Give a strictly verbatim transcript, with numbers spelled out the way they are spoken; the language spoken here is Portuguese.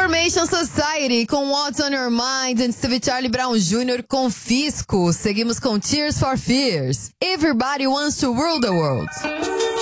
Formation Society com What's on Your Mind, antes teve Charlie Brown Júnior com Fisco. Seguimos com Tears for Fears. Everybody Wants to Rule the World.